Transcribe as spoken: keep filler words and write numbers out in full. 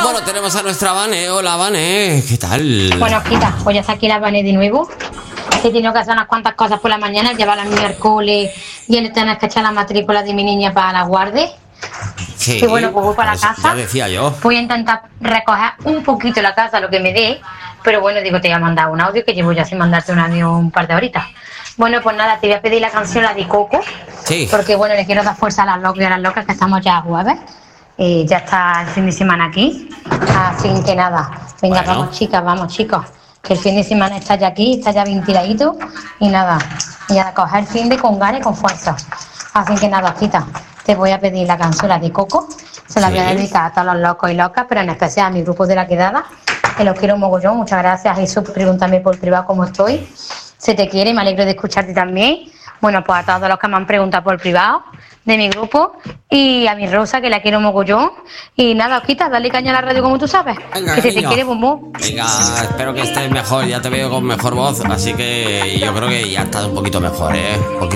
Bueno, tenemos a nuestra Vane. Hola, Vane. ¿Qué tal? Bueno, quita, pues ya está aquí la Vane de nuevo. He tenido que hacer unas cuantas cosas por la mañana, llevar a la niña al cole y el tener que echar la matrícula de mi niña para la guardia. Sí, Y bueno, pues voy para la eso casa. ya decía yo. Voy a intentar recoger un poquito la casa, lo que me dé. Pero bueno, digo, te voy a mandar un audio que llevo ya sin mandarte un audio un par de horitas. Bueno, pues nada, te voy a pedir la canción, la de Coco. Sí. Porque bueno, le quiero dar fuerza a las locas y a las locas que estamos ya jueves. Eh, ya está el fin de semana aquí. Así que nada, venga, Bueno. vamos chicas, vamos chicos. Que el fin de semana está ya aquí, está ya ventiladito. Y nada, y a coger el fin de con ganas y con fuerza. Así que nada, quita. Te voy a pedir la canción, la de Coco. Se la voy a Sí. dedicar a todos los locos y locas, pero en especial a mi grupo de la quedada, que los quiero mogollón. Muchas gracias, Jesús, por preguntarme por privado cómo estoy. Se te quiere, me alegro de escucharte también. Bueno, pues a todos los que me han preguntado por privado de mi grupo y a mi Rosa, que la quiero mogollón. Y nada, Osquita, dale caña a la radio como tú sabes. Venga, que se te cariño. quiere, bum bum. Venga, espero que estés mejor. Ya te veo con mejor voz. Así que yo creo que ya estás un poquito mejor, ¿eh? Un poquito